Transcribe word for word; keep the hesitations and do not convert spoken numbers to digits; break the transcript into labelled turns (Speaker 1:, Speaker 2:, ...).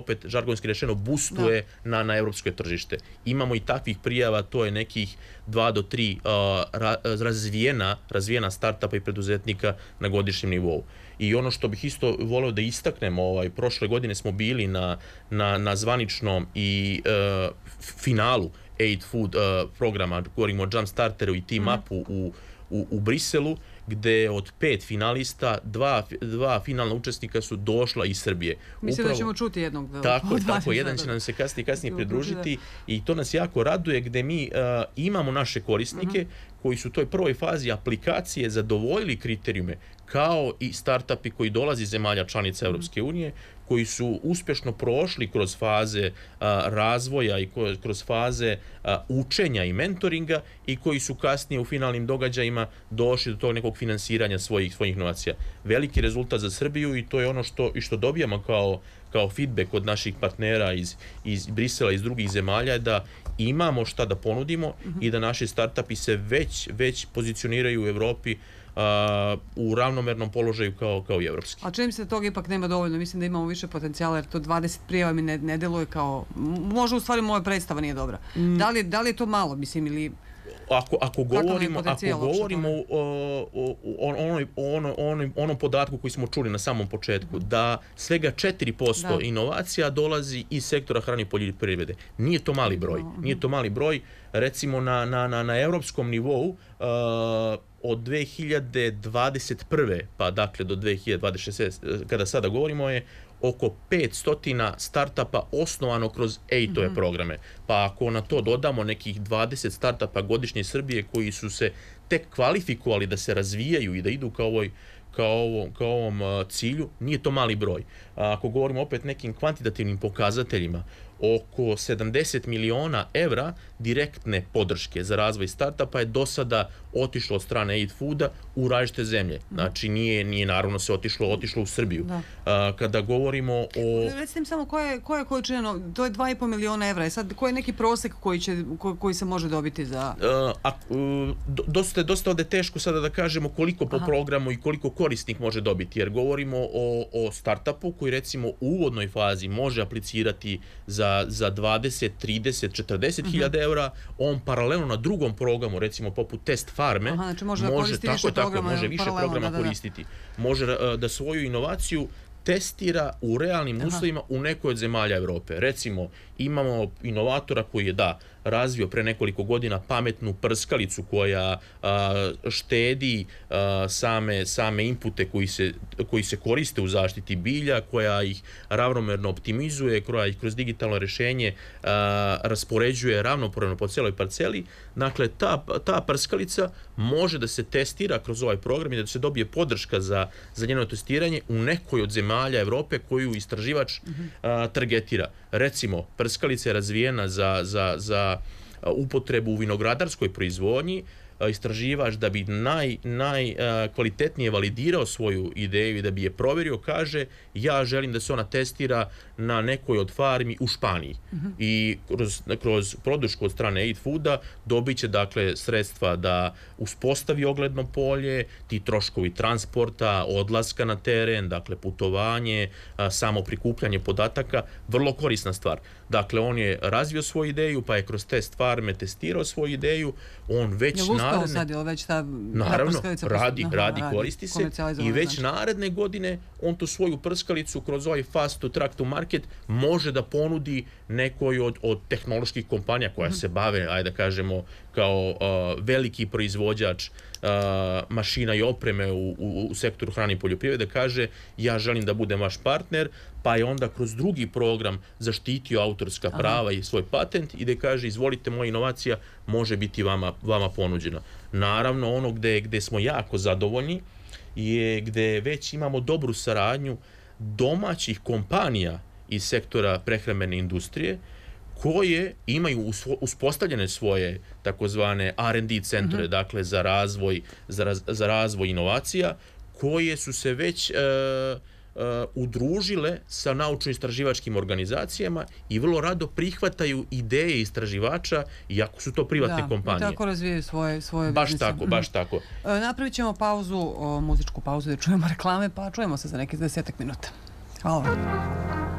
Speaker 1: opet žargonski rečeno boostuje na, na evropsko tržište. Imamo i takvih prijava, to je nekih dva do tri uh, ra, razvijena, razvijena startupa i preduzetnika na godišnjem nivou. I ono što bih isto voleo da istaknemo, ovaj, prošle godine smo bili na, na, na zvaničnom i uh, finalu Aid Food uh, programa, govorimo o Jumpstarteru i Team Upu u, u, u Briselu, gde od pet finalista, dva, dva finalna učesnika su došla iz Srbije.
Speaker 2: Mislim Upravo, da ćemo čuti jednog. Da,
Speaker 1: tako, tako, jedan će nam se kasnije, kasnije pridružiti i to nas jako raduje gde mi uh, imamo naše korisnike uh-huh. koji su u toj prvoj fazi aplikacije zadovoljili kriterijume kao i startupi koji dolazi iz zemalja članica Europske unije, koji su uspješno prošli kroz faze a, razvoja i kroz faze a, učenja i mentoringa i koji su kasnije u finalnim događajima došli do tog nekog finansiranja svojih svojih inovacija. Veliki rezultat za Srbiju i to je ono što i što dobijamo kao kao feedback od naših partnera iz iz Brisela, iz drugih zemalja, je da imamo šta da ponudimo uh-huh. i da naši startupi se već već pozicioniraju u Evropi Uh, u ravnomernom položaju kao, kao i evropski.
Speaker 2: A čini mi se da toga ipak nema dovoljno, mislim da imamo više potencijala, jer to dvadeset prijava mi ne, ne deluje kao, možda u stvari moja predstava nije dobra. Mm. Da, li, da li je to malo, mislim, ili...
Speaker 1: Ako, ako govorimo, ako govorimo o, o, o, onoj, ono, ono, onom podatku koji smo čuli na samom početku, mm. da svega četiri posto da. inovacija dolazi iz sektora hrane i poljoprivrede. Nije to mali broj. Mm. Nije to mali broj. Recimo na, na, na, na evropskom nivou uh, od dve hiljade dvadeset prve pa dakle do dve hiljade dvadeset šeste kada sada govorimo je oko petsto startupa osnovano kroz Aid-ove mm-hmm. programe. Pa ako na to dodamo nekih dvadeset startupa godišnje Srbije koji su se tek kvalifikovali da se razvijaju i da idu ka ovoj kao ovom, kao ovom uh, cilju, nije to mali broj. A, ako govorimo opet nekim kvantitativnim pokazateljima, oko sedamdeset miliona evra direktne podrške za razvoj startupa je do sada otišlo od strane Aid Fooda u različite zemlje. Znači nije, nije naravno se otišlo, otišlo u Srbiju. A, kada govorimo o...
Speaker 2: Recite mi samo koja je, koja je količina, to je dva i po miliona evra, i sad koji je neki prosek koji, će, ko, koji se može dobiti za...
Speaker 1: A, a, dosta, dosta ovde teško sada da kažemo koliko po Aha. programu i koliko korisnik može dobiti, jer govorimo o, o startupu koji recimo u uvodnoj fazi može aplicirati za, za dvadeset, trideset, četrdeset hiljada uh-huh. eura, on paralelno na drugom programu, recimo poput test farme,
Speaker 2: Aha, znači može, može, da tako,
Speaker 1: tako,
Speaker 2: programa,
Speaker 1: može više programa da, da, da. koristiti. Može da svoju inovaciju testira u realnim Aha. uslovima u nekoj od zemalja Evrope. Recimo, imamo inovatora koji je, da, razvio pre nekoliko godina pametnu prskalicu koja a, štedi a, same, same inpute koji se, koji se koriste u zaštiti bilja, koja ih ravnomerno optimizuje, koja ih kroz digitalno rešenje a, raspoređuje ravnopravno po celoj parceli. Dakle, ta, ta prskalica može da se testira kroz ovaj program i da se dobije podrška za, za njeno testiranje u nekoj od zemalja Evrope koju istraživač a, targetira. Recimo, prskalica je razvijena za, za, za upotrebu u vinogradarskoj proizvodnji, istraživač da bi naj, najkvalitetnije validirao svoju ideju i da bi je provjerio, kaže ja želim da se ona testira na nekoj od farmi u Španiji. Uh-huh. I kroz, kroz produšku od strane Aid Fooda dobit će dakle sredstva da uspostavi ogledno polje, ti troškovi transporta, odlaska na teren, dakle putovanje, samo prikupljanje podataka, vrlo korisna stvar. Dakle, on je razvio svoju ideju, pa je kroz test farme testirao svoju ideju, on već naredne...
Speaker 2: Sad, je već ta
Speaker 1: naravno, radi, Aha, radi, koristi se i već znači. naredne godine on tu svoju prskalicu kroz ovaj fast to track to market može da ponudi nekoj od, od tehnoloških kompanija koja uh-huh. se bave, ajde da kažemo, kao uh, veliki proizvođač uh, mašina i opreme u, u, u sektoru hrane i poljoprivrede, kaže ja želim da budem vaš partner, pa je onda kroz drugi program zaštitio autorska prava Aha. i svoj patent i da kaže izvolite, moja inovacija može biti vama, vama ponuđena. Naravno, ono gde, gde smo jako zadovoljni je gde već imamo dobru saradnju domaćih kompanija iz sektora prehrambene industrije koje imaju uspostavljene svoje takozvane R and D centre, uh-huh. dakle za razvoj, za, raz, za razvoj inovacija, koje su se već uh, Uh, udružile sa naučno-istraživačkim organizacijama i vrlo rado prihvataju ideje istraživača, iako su to privatne
Speaker 2: da,
Speaker 1: kompanije.
Speaker 2: Da, i tako razvijaju svoje, svoje
Speaker 1: baš
Speaker 2: biznise.
Speaker 1: tako, baš tako.
Speaker 2: Uh, napravit ćemo pauzu, o, muzičku pauzu da čujemo reklame, pa čujemo se za nekih desetak minuta. Hvala vam.